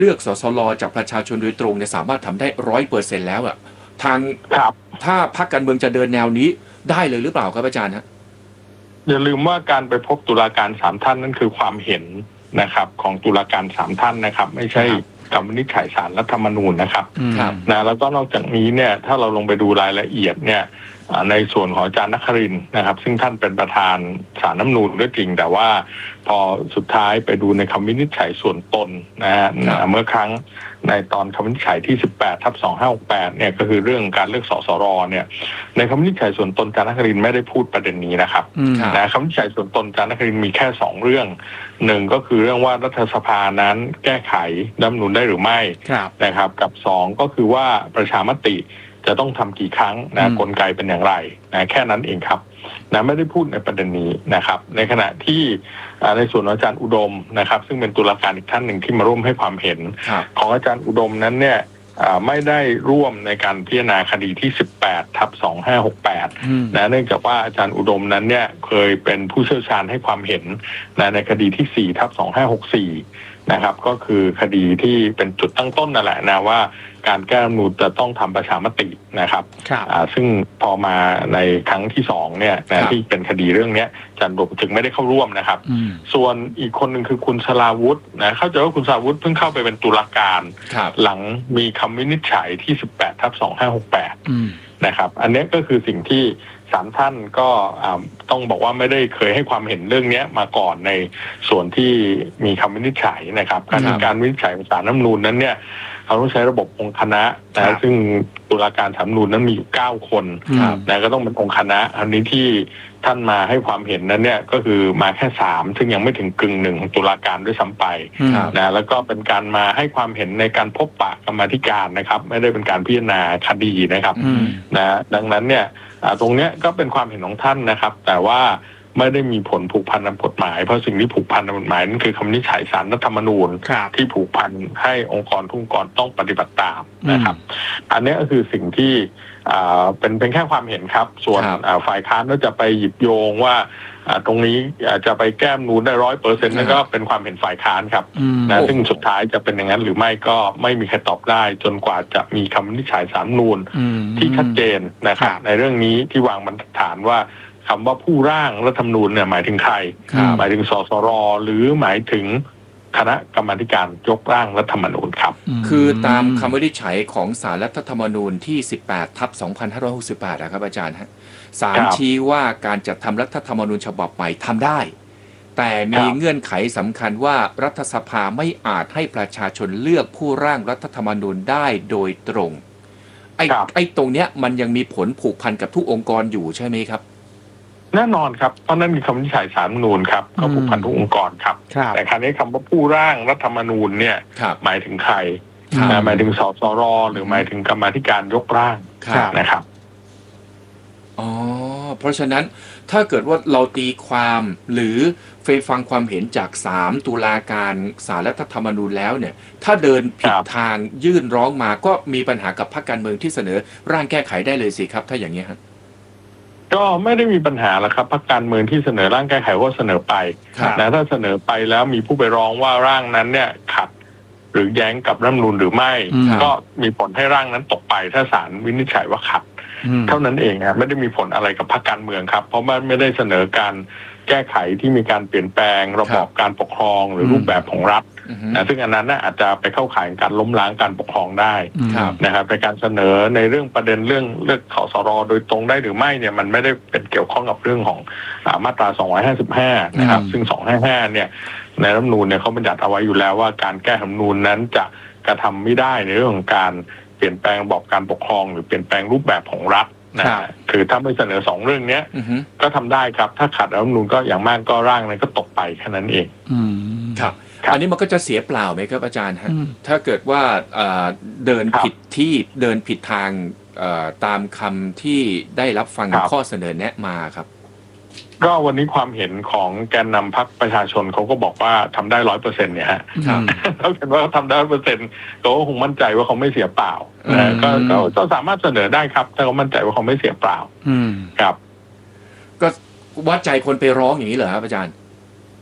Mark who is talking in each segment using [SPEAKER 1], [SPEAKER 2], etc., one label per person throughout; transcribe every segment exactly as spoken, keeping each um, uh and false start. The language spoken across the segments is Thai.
[SPEAKER 1] เลือกสสรจากประชาชนโดยตรงเนี่ยสามารถทำได้ร้อยเปอร์เซ็นต์แล้วอ่ะทางถ้าพรรคการเมืองจะเดินแนวนี้ได้เลยหรือเปล่าครับอาจารย์ฮะ
[SPEAKER 2] อย่าลืมว่าการไปพบตุลาการสามท่านนั่นคือความเห็นนะครับของตุลาการสามท่านนะครับไม่ใช่คำวินิจฉัยศาลรัฐธรรมนูญนะครับนะแล้วก็นอกจากนี้เนี่ยถ้าเราลงไปดูรายละเอียดเนี่ยในส่วนของอาจารย์นครินทร์นะครับซึ่งท่านเป็นประธานศาลรัฐธรรมนูญก็จริงแต่ว่าพอสุดท้ายไปดูในคำวินิจฉัยส่วนตนนะฮะเมื่อครั้งในตอนคำวินิจฉัยที่ สิบแปดทับสองพันห้าร้อยหกสิบแปด เนี่ยก็คือเรื่องการเลือกสสรเนี่ยในคำวินิจฉัยส่วนตนอาจารย์นครินทร์ไม่ได้พูดประเด็นนี้นะครับนะคำวินิจฉัยส่วนตนอาจารย์นครินทร์มีแค่สองเรื่องหนึ่งก็คือเรื่องว่ารัฐสภานั้นแก้ไขรัฐธรรมนูญได้หรือไม่นะครับกับสองก็คือว่าประชามติจะต้องทำกี่ครั้งนะกลไกเป็นอย่างไรนะแค่นั้นเองครับนะไม่ได้พูดในประเด็นนี้นะครับในขณะที่ในส่วนของอาจารย์อุดมนะครับซึ่งเป็นตุลาการอีกท่านหนึ่งที่มาร่วมให้ความเห็นของอาจารย์อุดมนั้นเนี่ยไม่ได้ร่วมในการพิจารณาคดีที่ สิบแปดทับสองพันห้าร้อยหกสิบแปด นะเนื่องจากว่าอาจารย์อุดมนั้นเนี่ยเคยเป็นผู้เชี่ยวชาญให้ความเห็นนะในคดีที่ สี่ทับสองพันห้าร้อยหกสิบสี่ นะครับก็คือคดีที่เป็นจุดตั้งต้นนั่นแหละนะว่าการแก้รัฐธรรมนูญจะต้องทำประชามตินะครับซึ่งพอมาในครั้งที่สองเนี่ยนะที่เป็นคดีเรื่องนี้อาจารย์อุดมจึงไม่ได้เข้าร่วมนะครับส่วนอีกคนหนึ่งคือคุณสราวุธนะเข้าใจว่าคุณสราวุธเพิ่งเข้าไปเป็นตุลาการหลังมีคำวินิจฉัยที่ สิบแปดทับสองพันห้าร้อยหกสิบแปด นะครับอันนี้ก็คือสิ่งที่ศาลท่านก็ต้องบอกว่าไม่ได้เคยให้ความเห็นเรื่องนี้มาก่อนในส่วนที่มีคำวินิจฉัยนะครับการการวินิจฉัยของศาลรัฐธรรมนูญนั้นเนี่ยเขาต้องใช้ระบบองค์คณะนะซึ่งตุลาการศาลรัฐธรรมนูญนั้นมีอยู่เก้าคนนะก็ต้องเป็นองค์คณะอันนี้ที่ท่านมาให้ความเห็นนั้นเนี่ยก็คือมาแค่สามซึ่งยังไม่ถึงกึ่งหนึ่งของตุลาการด้วยซ้ำไปนะแล้วก็เป็นการมาให้ความเห็นในการพบปะกรรมาธิการนะครับไม่ได้เป็นการพิจารณาคดีนะครับนะดังนั้นเนี่ยตรงเนี้ยก็เป็นความเห็นของท่านนะครับแต่ว่าไม่ได้มีผลผูกพันกับกฎหมายเพราะสิ่งที่ผูกพันกับกฎหมายนั่นคือคำวินิจฉัยศาลรัฐธรรมนูญที่ผูกพันให้องค์กรทุกองค์กรต้องปฏิบัติตามนะครับอันนี้ก็คือสิ่งที่เป็นเป็นแค่ความเห็นครับส่วนฝ่ายค้านก็จะไปหยิบโยงว่าตรงนี้จะไปแก้รัฐธรรมนูญได้ร้อยเปอร์เซ็นต์นั่นก็เป็นความเห็นฝ่ายค้านครับนะซึ่งสุดท้ายจะเป็นอย่างนั้นหรือไม่ก็ไม่มีใครตอบได้จนกว่าจะมีคำวินิจฉัยศาลรัฐธรรมนูญที่ชัดเจนนะครับในเรื่องนี้ที่วางบรรทัดฐานว่าคำว่าผู้ร่างรัฐธรรมนูญเนี่ยหมายถึงใครหมายถึงสสรหรือหมายถึงคณะกรรมาธิการยกร่างรัฐธรรมนูญครับ
[SPEAKER 1] คือตามคำวินิจฉัยของศาลรัฐธรรมนูญที่ สิบแปดทับสองพันห้าร้อยหกสิบแปด นะครับอาจารย์ฮะศาลชี้ว่าการจัดทำรัฐธรรมนูญฉบับใหม่ทำได้แต่มีเงื่อนไขสำคัญว่ารัฐสภาไม่อาจให้ประชาชนเลือกผู้ร่างรัฐธรรมนูญได้โดยตรงไอ้ไอ้ตรงเนี้ยมันยังมีผลผูกพันกับทุกองค์กรอยู่ใช่ไหมครับ
[SPEAKER 2] แน่นอนครับเพราะนั่นมีคำวินิจฉัยศาลรัฐธรรมนูญครับก็ผูกพันทุกองค์กรครับแต่คราวนี้คำว่าผู้ร่างรัฐธรรมนูญเนี่ยหมายถึงใครหมายถึงสสรหรือหมายถึงกรรมาธิการยกร่างนะครับ
[SPEAKER 1] อ๋อเพราะฉะนั้นถ้าเกิดว่าเราตีความหรือไปฟังความเห็นจากสามตุลาการศาลรัฐธรรมนูญแล้วเนี่ยถ้าเดินผิดทางยื่นร้องมาก็มีปัญหากับพรรคการเมืองที่เสนอร่างแก้ไขได้เลยสิครับถ้าอย่างนี้ครับ
[SPEAKER 2] ก็ไม่ได้มีปัญหาแล้วครับพรรคการเมืองที่เสนอร่างแก้ไขก็เสนอไปนะถ้าเสนอไปแล้วมีผู้ไปร้องว่าร่างนั้นเนี่ยขัดหรือแย้งกับรัฐธรรมนูญหรือไม่ก็มีผลให้ร่างนั้นตกไปถ้าศาลวินิจฉัยว่าขัดเท่านั้นเองครับไม่ได้มีผลอะไรกับพรรคการเมืองครับเพราะมันไม่ได้เสนอการแก้ไขที่มีการเปลี่ยนแปลงระบอบการปกครองหรือรูปแบบของรัฐนะซึ่งอันนั้นน่ะอาจจะไปเข้าข่ายการล้มล้างการปกครองได้นะครับในการเสนอในเรื่องประเด็นเรื่องเลือกสสรโดยตรงได้หรือไม่เนี่ยมันไม่ได้เป็นเกี่ยวข้องกับเรื่องของมาตราสองร้อยห้าสิบห้านะครับซึ่งสองร้อยห้าสิบห้าเนี่ยในรัฐธรรมนูญเนี่ยเขาบัญญัติเอาไว้อยู่แล้วว่าการแก้รัฐธรรมนูญนั้นจะกระทำไม่ได้ในเรื่องของการเปลี่ยนแปลงระบอบการปกครองหรือเปลี่ยนแปลงรูปแบบของรัฐนะคือถ้าไม่เสนอสองเรื่องนี้ก็ทำได้ครับถ้าขัดรัฐธรรมนูญก็อย่างมากก็ร่างนั้นก็ตกไปแค่นั้นเอง
[SPEAKER 1] ครับอันนี้มันก็จะเสียเปล่าไหมครับอาจารย์ฮะถ้าเกิดว่าเดินผิดที่เดินผิดทางตามคำที่ได้รับฟังข้อเสนอแนะมาครับ
[SPEAKER 2] ก็วันนี้ความเห็นของแกนนำพรรคประชาชนเขาก็บอกว่าทำได้ร้อยเปอร์เซ็นต์เนี่ยฮะเขาเห็นว่าเขาทำได้ร้อยเปอร์เซ็นต์เขาก็คงมั่นใจว่าเขาไม่เสียเปล่านะก็ก็สามารถเสนอได้ครับถ้าเขามั่นใจว่าเขาไม่เสียเปล่าครับ
[SPEAKER 1] ก็วัดใจคนไปร้องอย่างนี้เหรอครับอาจารย์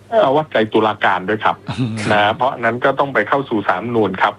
[SPEAKER 2] วัดใจตุลาการด้วยครับนะเพราะนั้นก็ต้องไปเข้าสู่ศาลรัฐธรรมนูญครับ